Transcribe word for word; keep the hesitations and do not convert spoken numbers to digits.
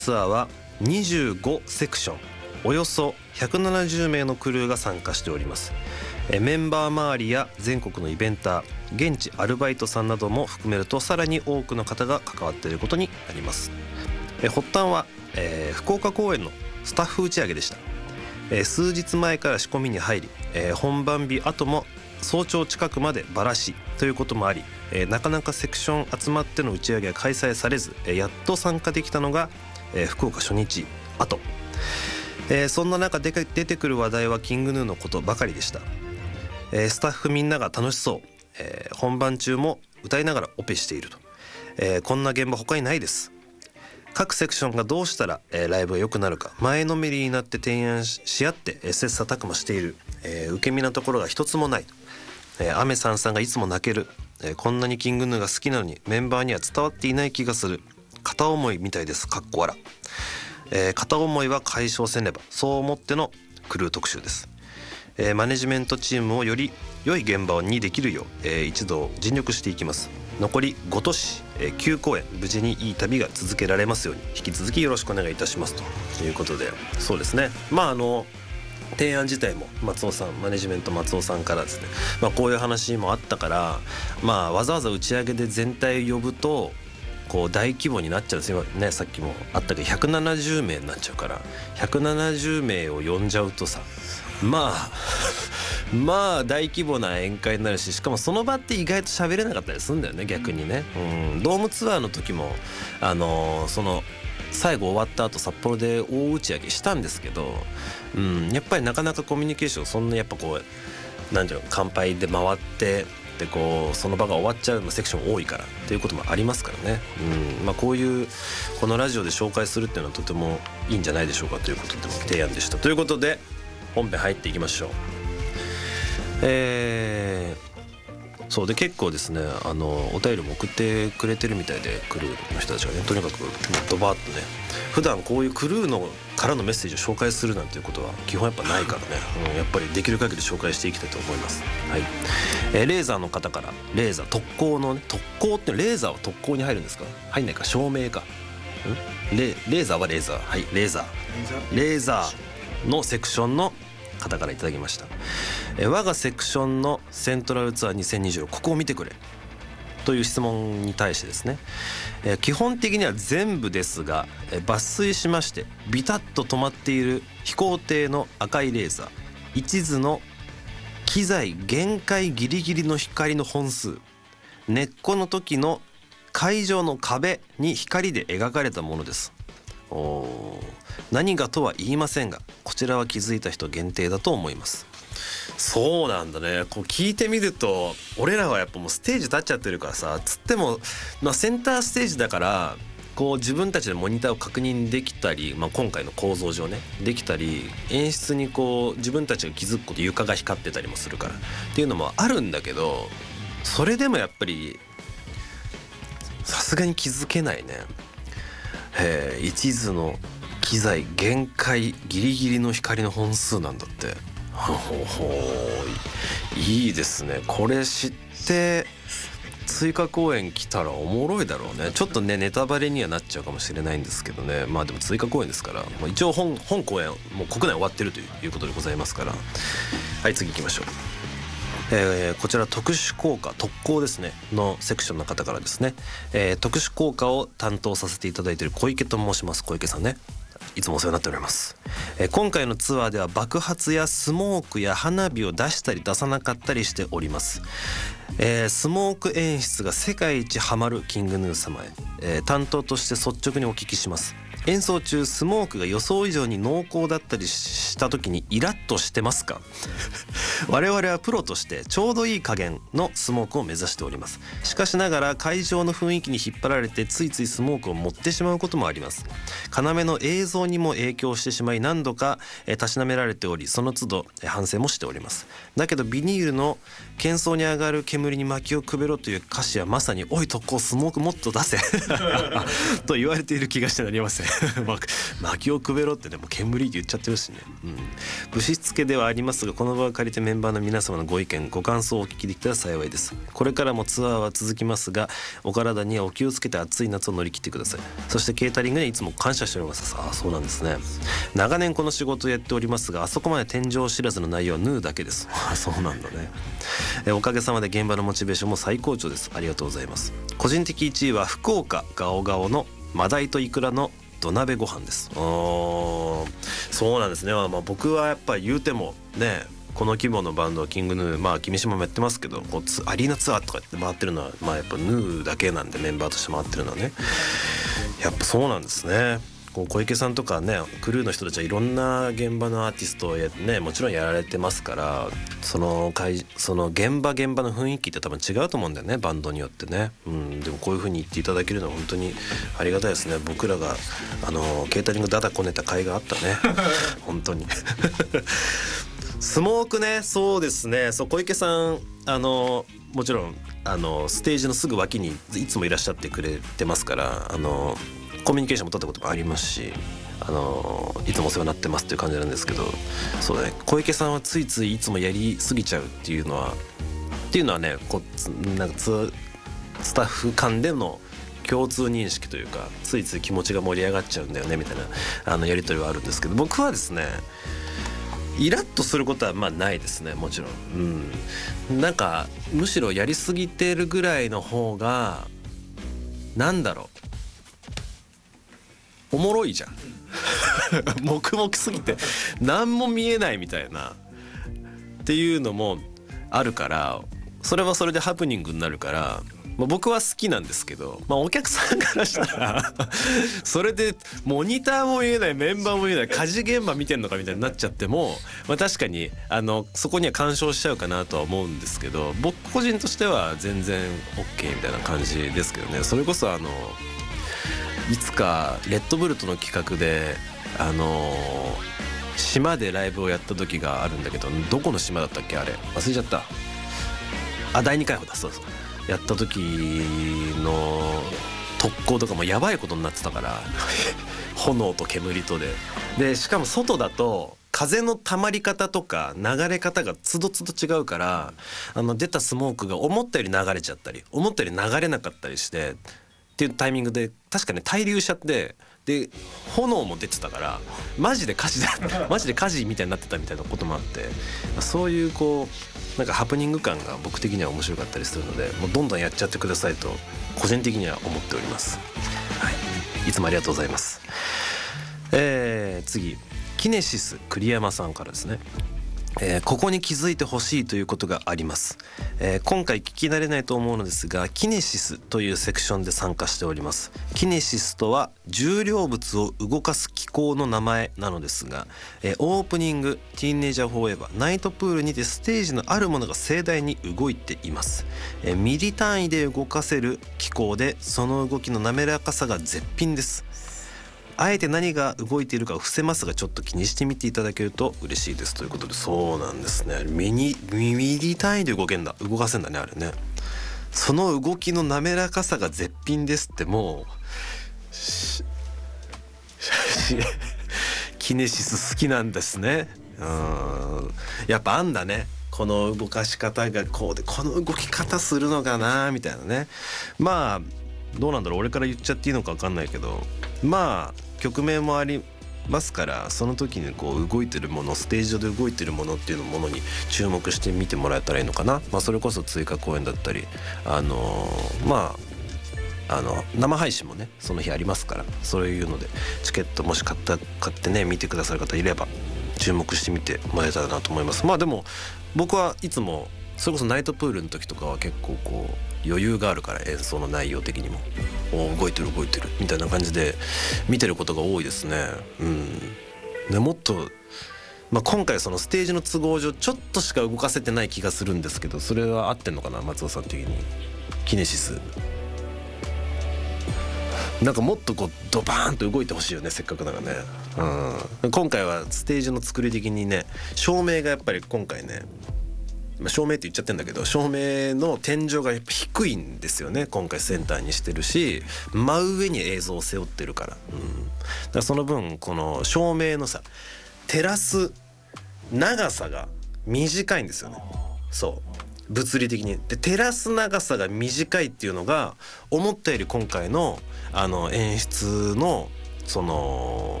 ツアーはにじゅうごセクション、およそひゃくななじゅうめいのクルーが参加しております。えメンバー周りや全国のイベンター、現地アルバイトさんなども含めるとさらに多くの方が関わっていることになります。え発端は、えー、福岡公演のスタッフ打ち上げでした。えー、数日前から仕込みに入り、えー、本番日後も早朝近くまでバラしということもあり、えー、なかなかセクション集まっての打ち上げが開催されず、えー、やっと参加できたのが、えー、福岡初日後、えー、そんな中で出てくる話題はキングヌーのことばかりでした。えー、スタッフみんなが楽しそう、えー、本番中も歌いながらオペしていると、えー、こんな現場他にないです。各セクションがどうしたら、えー、ライブが良くなるか前のめりになって提案 し, し合って、えー、切磋琢磨している、えー、受け身なところが一つもない、えー、アメさんさんがいつも泣ける、えー、こんなにキングヌーが好きなのにメンバーには伝わっていない気がする、片思いみたいですかっこ笑、えー、片思いは解消せねば、そう思ってのクルー特集です。えー、マネジメントチームをより良い現場にできるよう、えー、一同尽力していきます。残りご都市、えー、きゅう公演、無事にいい旅が続けられますように引き続きよろしくお願いいたしますということで、そうですね、まああの提案自体も松尾さん、マネジメント松尾さんからですね、まあ、こういう話もあったから、まあ、わざわざ打ち上げで全体を呼ぶとこう大規模になっちゃうんですよね。さっきもあったけどひゃくななじゅうめいになっちゃうから、ひゃくななじゅうめいを呼んじゃうとさ、まあまあ大規模な宴会になるし、しかもその場って意外と喋れなかったりするんだよね、逆にね。うん、ドームツアーの時もあのー、その最後終わった後札幌で大打ち上げしたんですけど、うん、やっぱりなかなかコミュニケーションそんなやっぱこうなんていうの、乾杯で回ってでこうその場が終わっちゃうセクション多いからっていうこともありますからね。うん、まあ、こういうこのラジオで紹介するっていうのはとてもいいんじゃないでしょうかということで提案でした。ということで本編入っていきましょう。えー、そうで結構ですね、あのお便りも送ってくれてるみたいで、クルーの人たちがね、とにかくドバーッとね、普段こういうクルーのからのメッセージを紹介するなんていうことは基本やっぱないからね、うん、やっぱりできる限り紹介していきたいと思います。はい、えー、レーザーの方から、レーザー特攻のね、特攻ってレーザーは特攻に入るんですか？入んないか、照明か、ん レ, レーザーはレーザー、はい、レーザーレーザーのセクションの方からいただきました。え我がセクションのセントラルツアーにせんにじゅうろく、ここを見てくれという質問に対してですね、え基本的には全部ですが、え抜粋しまして、ビタッと止まっている飛行艇の赤いレーザー、一途の機材限界ギリギリの光の本数、根っこの時の会場の壁に光で描かれたものです。お何がとは言いませんが、こちらは気づいた人限定だと思います。そうなんだね。こう聞いてみると、俺らはやっぱもうステージ立っちゃってるからさ、つっても、まあ、センターステージだからこう自分たちでモニターを確認できたり、まあ、今回の構造上ねできたり、演出にこう自分たちが気づくこと、床が光ってたりもするからっていうのもあるんだけど、それでもやっぱりさすがに気づけないね。えー、一途の機材限界ギリギリの光の本数なんだって。ほほほいいですね。これ知って追加公演来たらおもろいだろうね。ちょっとねネタバレにはなっちゃうかもしれないんですけどね、まあでも追加公演ですから、まあ、一応 本, 本公演もう国内終わってるということでございますから。はい、次行きましょう。えー、こちら特殊効果特攻ですねのセクションの方からですね、えー、特殊効果を担当させていただいている小池と申します。小池さんね、いつもお世話になっております。えー、今回のツアーでは爆発やスモークや花火を出したり出さなかったりしております。えー、スモーク演出が世界一ハマるキングヌー様へ、えー、担当として率直にお聞きします。演奏中スモークが予想以上に濃厚だったりした時にイラッとしてますか？我々はプロとしてちょうどいい加減のスモークを目指しております。しかしながら会場の雰囲気に引っ張られてついついスモークを持ってしまうこともあります。要の映像にも影響してしまい何度かたしなめられており、その都度反省もしております。だけどビニールの喧騒に上がる煙煙に薪をくべろという歌詞はまさにおい特攻スモークもっと出せと言われている気がしてなりません薪をくべろってねもう煙って言っちゃってるしね、うん、ぶしつけではありますがこの場を借りてメンバーの皆様のご意見ご感想をお聞きできたら幸いです。これからもツアーは続きますがお体にはお気をつけて暑い夏を乗り切ってください。そしてケータリングにはいつも感謝しております。ああそうなんですね。長年この仕事をやっておりますがあそこまで天井知らずの内容はヌーだけです。ああそうなんだね。えおかげさまで現場のモチベーションも最高潮です。ありがとうございます。個人的いちいは福岡ガオガオのマダイとイクラの土鍋ご飯です。あそうなんですね。まあ、僕はやっぱり言うてもねこの規模のバンドキングヌーまあ君島もやってますけどこうツアリーナツアーとかって回ってるのはまあやっぱヌーだけなんでメンバーとして回ってるのはねやっぱそうなんですね。こう小池さんとかねクルーの人たちはいろんな現場のアーティストをや、ね、もちろんやられてますからその会その現場現場の雰囲気って多分違うと思うんだよねバンドによってね、うん、でもこういう風に言っていただけるのは本当にありがたいですね。僕らがあのケータリングダダこねた甲斐があったね本当にスモークねそうですねそう小池さんあのもちろんあのステージのすぐ脇にいつもいらっしゃってくれてますからあのコミュニケーションも取ったこともありますしあのいつもお世話になってますっていう感じなんですけどそうだね小池さんはついついいつもやりすぎちゃうっていうのはっていうのはねこなんかツスタッフ間での共通認識というかついつい気持ちが盛り上がっちゃうんだよねみたいなあのやり取りはあるんですけど僕はですねイラッとすることはまあないですねもちろん、うん、なんかむしろやりすぎてるぐらいの方がなんだろうおもろいじゃん黙々すぎて何も見えないみたいなっていうのもあるからそれはそれでハプニングになるから、まあ、僕は好きなんですけど、まあ、お客さんからしたらそれでモニターも見えないメンバーも見えない家事現場見てんのかみたいになっちゃっても、まあ、確かにあのそこには干渉しちゃうかなとは思うんですけど僕個人としては全然 OK みたいな感じですけどね。それこそあのいつかレッドブルとの企画であのー、島でライブをやった時があるんだけどどこの島だったっけあれ忘れちゃった。あだいにかいほだそうそうやった時の特攻とかもやばいことになってたから炎と煙とででしかも外だと風の溜まり方とか流れ方がつどつど違うからあの出たスモークが思ったより流れちゃったり思ったより流れなかったりしてっていうタイミングで確かね滞留しちゃってで炎も出てたからマジで火事だマジで火事みたいになってたみたいなこともあってそういうこうなんかハプニング感が僕的には面白かったりするのでもうどんどんやっちゃってくださいと個人的には思っております、はい、いつもありがとうございます、えー、次キネシス栗山さんからですね。えー、ここに気づいてほしいということがあります、えー、今回聞き慣れないと思うのですがキネシスというセクションで参加しております。キネシスとは重量物を動かす機構の名前なのですが、えー、オープニングティーンエイジャーフォーエバーナイトプールにてステージのあるものが盛大に動いています、えー、ミリ単位で動かせる機構でその動きの滑らかさが絶品です。あえて何が動いているかを伏せますがちょっと気にしてみていただけると嬉しいですということでそうなんですね。ミニミリ単位で動けんだ動かせんだねあれね。その動きの滑らかさが絶品ですってもうキネシス好きなんですね。うんやっぱあんだねこの動かし方がこうでこの動き方するのかなみたいなね。まあどうなんだろう俺から言っちゃっていいのか分かんないけどまあ曲名もありますからその時にこう動いてるものステージ上で動いてるものっていうのものに注目して見てもらえたらいいのかな、まあ、それこそ追加公演だったりあのー、まああの生配信もねその日ありますからそういうのでチケットもし買った買ってね見てくださる方いれば注目してみてもらえたらなと思います。まあでも僕はいつもそれこそナイトプールの時とかは結構こう余裕があるから演奏の内容的にもお動いてる動いてるみたいな感じで見てることが多いですね。うん、でもっと、まあ、今回そのステージの都合上ちょっとしか動かせてない気がするんですけどそれは合ってんのかな松尾さん的に。キネシスなんかもっとこうドバーンと動いてほしいよねせっかくだからね、うん、今回はステージの作り的にね照明がやっぱり今回ね照明って言っちゃってんだけど、照明の天井がやっぱ低いんですよね今回センターにしてるし、真上に映像を背負ってるから、うん、だからその分この照明のさ照らす長さが短いんですよね。そう物理的にで照らす長さが短いっていうのが思ったより今回のあの演出のその